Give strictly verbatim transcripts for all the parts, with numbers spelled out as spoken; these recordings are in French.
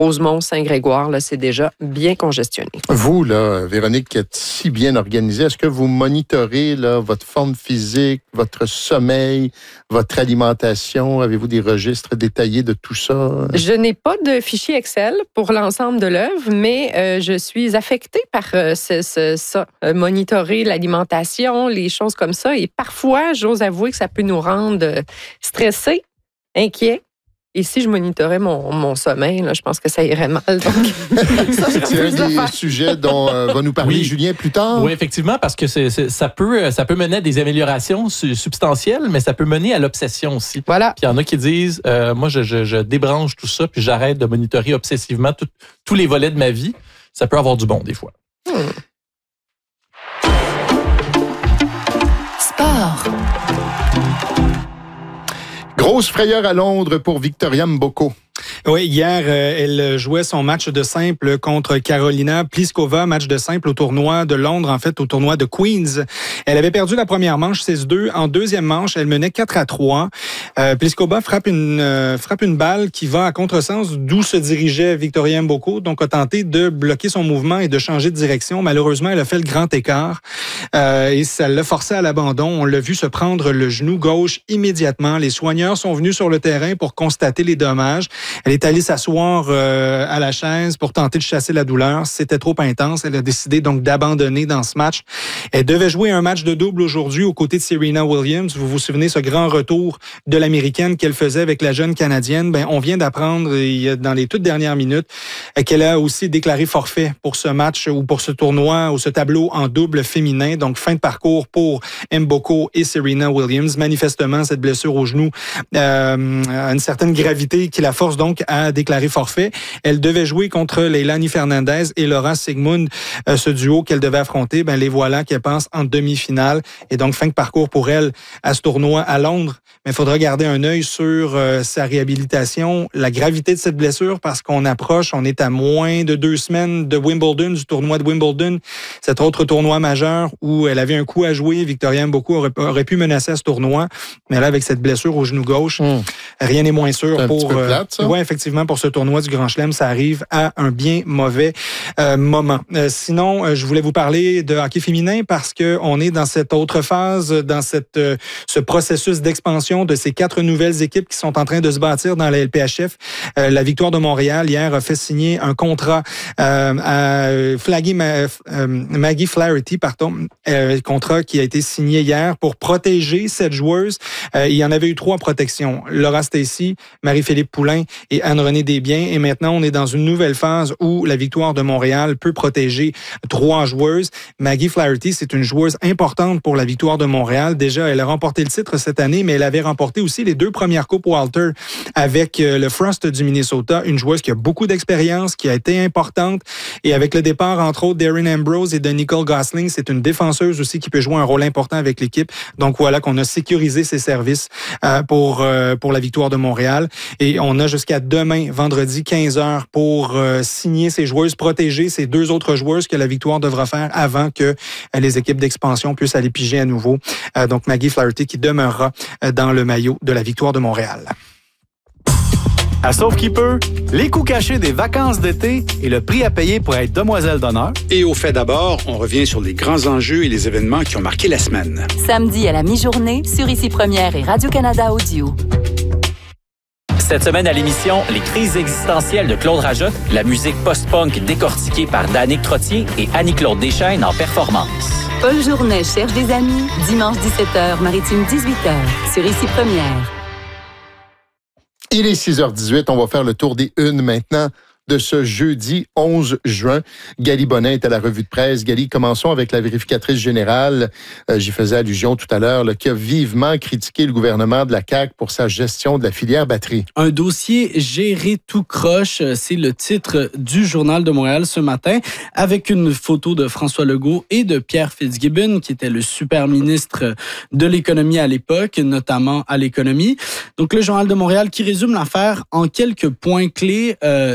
Rosemont, Saint-Grégoire, là, c'est déjà bien congestionné. Vous, là, Véronique, qui êtes si bien organisée, est-ce que vous monitorez là, votre forme physique, votre sommeil, votre alimentation? Avez-vous des registres détaillés de tout ça? Je n'ai pas de fichier Excel pour l'ensemble de l'œuvre, mais euh, je suis affectée par euh, ce, ce, ça, euh, monitorer l'alimentation, les choses comme ça. Et parfois, j'ose avouer que ça peut nous rendre stressés, inquiets. Et si je monitorais mon, mon sommeil, là, je pense que ça irait mal. Donc, ça, c'est un des faire. sujets dont euh, va nous parler oui. Julien plus tard. Oui, effectivement, parce que c'est, c'est, ça, peut, ça peut mener à des améliorations substantielles, mais ça peut mener à l'obsession aussi. Voilà. Puis il y en a qui disent, euh, moi, je, je, je débranche tout ça, puis j'arrête de monitorer obsessivement tout, tous les volets de ma vie. Ça peut avoir du bon, des fois. Hmm. Sport. Grosse frayeur à Londres pour Victoria Mboko. Oui, hier, euh, elle jouait son match de simple contre Karolina Pliskova, match de simple au tournoi de Londres, en fait, au tournoi de Queens. Elle avait perdu la première manche, six deux. En deuxième manche, elle menait quatre à trois. Euh, Pliskova frappe une, euh, frappe une balle qui va à contresens d'où se dirigeait Victoria Mboko, donc a tenté de bloquer son mouvement et de changer de direction. Malheureusement, elle a fait le grand écart euh, et ça l'a forcé à l'abandon. On l'a vu se prendre le genou gauche immédiatement. Les soigneurs sont venus sur le terrain pour constater les dommages. Elle est allée s'asseoir euh, à la chaise pour tenter de chasser la douleur. C'était trop intense. Elle a décidé donc d'abandonner dans ce match. Elle devait jouer un match de double aujourd'hui aux côtés de Serena Williams. Vous vous souvenez ce grand retour de l'Américaine qu'elle faisait avec la jeune Canadienne? Ben, on vient d'apprendre dans les toutes dernières minutes qu'elle a aussi déclaré forfait pour ce match ou pour ce tournoi ou ce tableau en double féminin. Donc, fin de parcours pour Mboko et Serena Williams. Manifestement, cette blessure au genou euh, a une certaine gravité qui la force donc à déclarer forfait. Elle devait jouer contre Leilani Fernandez et Laura Sigmund, euh, ce duo qu'elle devait affronter. Ben les voilà qu'elle passe en demi-finale. Et donc, fin de parcours pour elle à ce tournoi à Londres. Mais il faudra garder un œil sur euh, sa réhabilitation, la gravité de cette blessure, parce qu'on approche, on est à moins de deux semaines de Wimbledon, du tournoi de Wimbledon, cet autre tournoi majeur où elle avait un coup à jouer. Victoria Mboko aurait, aurait pu menacer à ce tournoi. Mais là, avec cette blessure au genou gauche, mmh. rien n'est moins sûr. C'est un pour, petit peu plate, ça? Euh, oui, effectivement, pour ce tournoi du Grand Chelem, ça arrive à un bien mauvais euh, moment. Euh, sinon, euh, je voulais vous parler de hockey féminin parce que on est dans cette autre phase, dans cette euh, ce processus d'expansion de ces quatre nouvelles équipes qui sont en train de se bâtir dans la L P H F. Euh, la Victoire de Montréal, hier, a fait signer un contrat euh, à Flaggy, euh, Maggie Flaherty, pardon, euh, contrat qui a été signé hier pour protéger cette joueuse. Euh, il y en avait eu trois protections. Laura Stacey, Marie-Philippe Poulain et Anne-Renée Desbiens. Et maintenant, on est dans une nouvelle phase où la Victoire de Montréal peut protéger trois joueuses. Maggie Flaherty, c'est une joueuse importante pour la Victoire de Montréal. Déjà, elle a remporté le titre cette année, mais elle avait remporté aussi les deux premières Coupes Walter avec le Frost du Minnesota, une joueuse qui a beaucoup d'expérience, qui a été importante. Et avec le départ, entre autres, d'Erin Ambrose et de Nicole Gosling, c'est une défenseuse aussi qui peut jouer un rôle important avec l'équipe. Donc voilà qu'on a sécurisé ses services euh, pour, euh, pour la Victoire de Montréal. Et on a jusqu'à demain, vendredi, quinze heures, pour euh, signer ces joueuses, protéger ces deux autres joueuses que la Victoire devra faire avant que euh, les équipes d'expansion puissent aller piger à nouveau. Euh, donc Maggie Flaherty qui demeurera euh, dans le maillot de la Victoire de Montréal. À Sauve qui peut, les coûts cachés des vacances d'été et le prix à payer pour être demoiselle d'honneur. Et au fait d'abord, on revient sur les grands enjeux et les événements qui ont marqué la semaine. Samedi à la mi-journée sur Ici Première et Radio-Canada Audio. Cette semaine à l'émission, les crises existentielles de Claude Rajotte, la musique post-punk décortiquée par Danick Trottier et Annie-Claude Deschaines en performance. Paul Journet cherche des amis, dimanche dix-sept heures, Maritime dix-huit heures, sur Ici Première. Il est six heures dix-huit, on va faire le tour des unes maintenant de ce jeudi onze juin. Gali Bonin est à la revue de presse. Gali, commençons avec la vérificatrice générale, euh, j'y faisais allusion tout à l'heure, là, qui a vivement critiqué le gouvernement de la C A Q pour sa gestion de la filière batterie. Un dossier géré tout croche, c'est le titre du Journal de Montréal ce matin, avec une photo de François Legault et de Pierre Fitzgibbon, qui était le super ministre de l'économie à l'époque, notamment à l'économie. Donc, le Journal de Montréal qui résume l'affaire en quelques points clés. Euh, d'abord,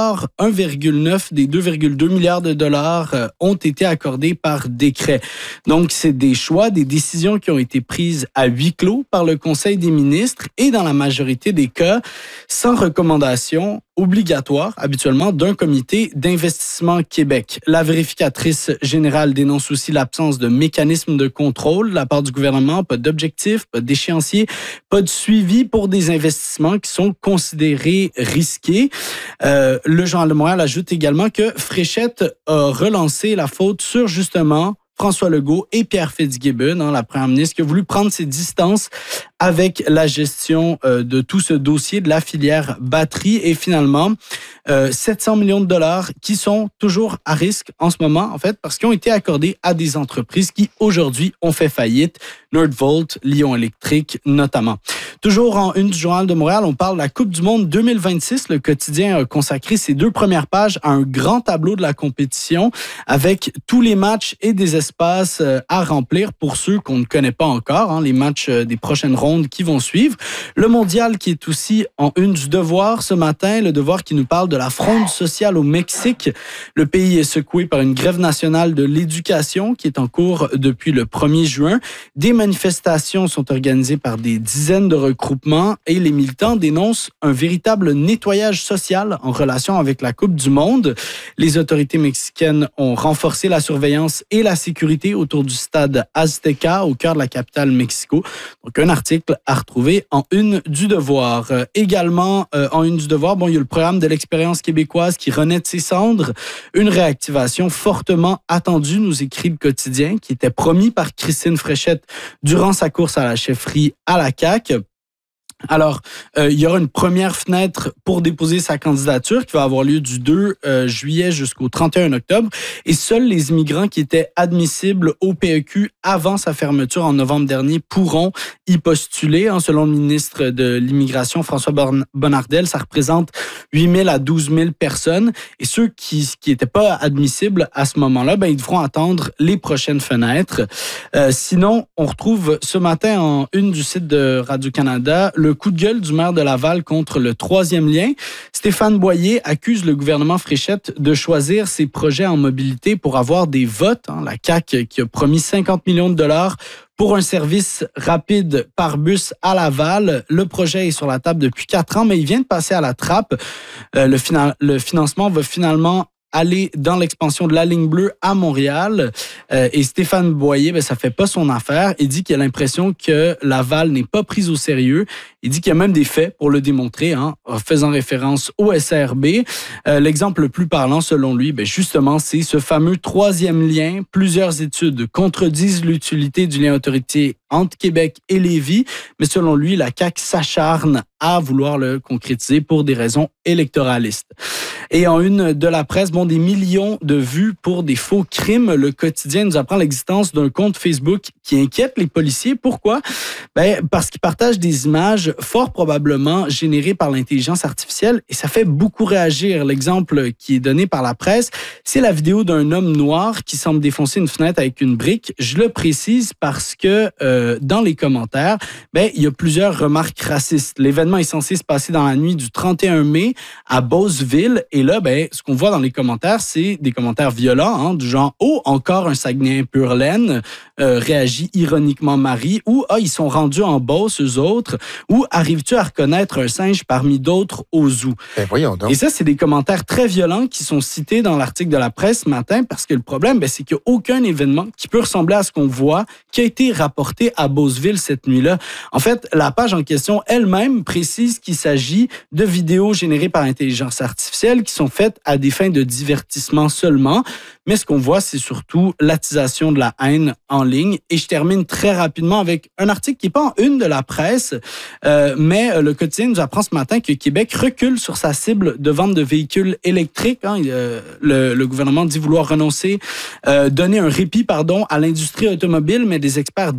Or, un virgule neuf des deux virgule deux milliards de dollars euh, ont été accordés par décret. Donc, c'est des choix, des décisions qui ont été prises à huis clos par le Conseil des ministres et dans la majorité des cas, sans recommandation obligatoire, habituellement, d'un comité d'investissement Québec. La vérificatrice générale dénonce aussi l'absence de mécanismes de contrôle de la part du gouvernement, pas d'objectifs, pas d'échéancier, pas de suivi pour des investissements qui sont considérés risqués. Euh, le Journal de Montréal ajoute également que Fréchette a relancé la faute sur, justement, François Legault et Pierre Fitzgibbon, hein, la première ministre, qui a voulu prendre ses distances avec la gestion euh, de tout ce dossier de la filière batterie. Et finalement, euh, sept cents millions de dollars qui sont toujours à risque en ce moment, en fait, parce qu'ils ont été accordés à des entreprises qui, aujourd'hui, ont fait faillite. Nordvolt, Lion Électrique, notamment. Toujours en une du Journal de Montréal, on parle de la Coupe du monde deux mille vingt-six. Le quotidien a consacré ses deux premières pages à un grand tableau de la compétition avec tous les matchs et des espaces à remplir pour ceux qu'on ne connaît pas encore, hein, les matchs des prochaines rondes qui vont suivre. Le mondial qui est aussi en une du Devoir ce matin, le Devoir qui nous parle de la fronde sociale au Mexique. Le pays est secoué par une grève nationale de l'éducation qui est en cours depuis le premier juin. Des manifestations sont organisées par des dizaines de regroupements et les militants dénoncent un véritable nettoyage social en relation avec la Coupe du monde. Les autorités mexicaines ont renforcé la surveillance et la sécurité autour du stade Azteca au cœur de la capitale Mexico. Donc un article à retrouver en une du Devoir. Euh, également euh, en une du Devoir, bon, il y a le programme de l'expérience québécoise qui renaît de ses cendres. Une réactivation fortement attendue, nous écrit le quotidien, qui était promis par Christine Fréchette durant sa course à la chefferie à la C A Q. Alors, euh, il y aura une première fenêtre pour déposer sa candidature qui va avoir lieu du deux juillet jusqu'au trente et un octobre. Et seuls les immigrants qui étaient admissibles au P E Q avant sa fermeture en novembre dernier pourront y postuler. Hein, selon le ministre de l'Immigration, François Bonnardel, ça représente huit mille à douze mille personnes. Et ceux qui qui n'étaient pas admissibles à ce moment-là, ben, ils devront attendre les prochaines fenêtres. Euh, sinon, on retrouve ce matin en une du site de Radio-Canada le coup de gueule du maire de Laval contre le troisième lien. Stéphane Boyer accuse le gouvernement Fréchette de choisir ses projets en mobilité pour avoir des votes. Hein. La C A Q qui a promis cinquante millions de dollars pour un service rapide par bus à Laval. Le projet est sur la table depuis quatre ans, mais il vient de passer à la trappe. Euh, le, fina- le financement va finalement aller dans l'expansion de la ligne bleue à Montréal. Euh, et Stéphane Boyer, ben, ça fait pas son affaire. Il dit qu'il a l'impression que Laval n'est pas prise au sérieux. Il dit qu'il y a même des faits pour le démontrer, hein, en faisant référence au S R B. Euh, l'exemple le plus parlant, selon lui, ben, justement, c'est ce fameux troisième lien. Plusieurs études contredisent l'utilité du lien autorité entre Québec et Lévis, mais selon lui, la C A Q s'acharne à vouloir le concrétiser pour des raisons électoralistes. Et en une de la presse, bon, des millions de vues pour des faux crimes. Le quotidien nous apprend l'existence d'un compte Facebook qui inquiète les policiers. Pourquoi? Ben, parce qu'il partage des images fort probablement générées par l'intelligence artificielle et ça fait beaucoup réagir. L'exemple qui est donné par la presse, c'est la vidéo d'un homme noir qui semble défoncer une fenêtre avec une brique. Je le précise parce que euh, dans les commentaires, ben, il y a plusieurs remarques racistes. L'événement est censé se passer dans la nuit du trente et un mai à Beauceville et là, ben, ce qu'on voit dans les commentaires, c'est des commentaires violents, hein, du genre « Oh, encore un Saguenay pur laine euh, », réagit ironiquement Marie, ou « Ah, ils sont rendus en Beauce, eux autres », ou « Arrives-tu à reconnaître un singe parmi d'autres au zoo ?» Ben, voyons donc. Et ça, c'est des commentaires très violents qui sont cités dans l'article de la presse ce matin, parce que le problème, ben, c'est qu'il n'y a aucun événement qui peut ressembler à ce qu'on voit qui a été rapporté à Beauceville cette nuit-là. En fait, la page en question elle-même précise qu'il s'agit de vidéos générées par l'intelligence artificielle qui sont faites à des fins de divertissement seulement. Mais ce qu'on voit, c'est surtout l'attisation de la haine en ligne. Et je termine très rapidement avec un article qui n'est pas en une de la presse, euh, mais le quotidien nous apprend ce matin que Québec recule sur sa cible de vente de véhicules électriques. Hein. Euh, le, le gouvernement dit vouloir renoncer, euh, donner un répit, pardon, à l'industrie automobile, mais des experts dénoncent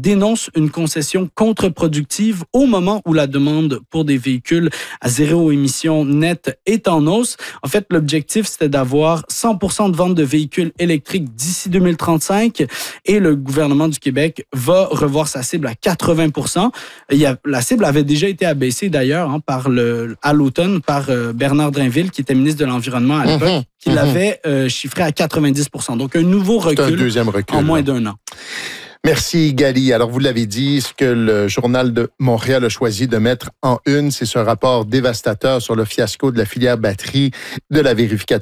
annonce une concession contre-productive au moment où la demande pour des véhicules à zéro émission nette est en hausse. En fait, l'objectif, c'était d'avoir cent pour cent de vente de véhicules électriques d'ici deux mille trente-cinq et le gouvernement du Québec va revoir sa cible à quatre-vingts pour cent. Il y a, la cible avait déjà été abaissée d'ailleurs hein, par le, à l'automne par euh, Bernard Drinville, qui était ministre de l'Environnement à l'époque, mmh, qui mmh. l'avait euh, chiffré à quatre-vingt-dix pour cent. Donc un nouveau recul, un deuxième recul en moins d'un an. Merci, Gali. Alors, vous l'avez dit, ce que le Journal de Montréal a choisi de mettre en une, c'est ce rapport dévastateur sur le fiasco de la filière batterie de la vérificatrice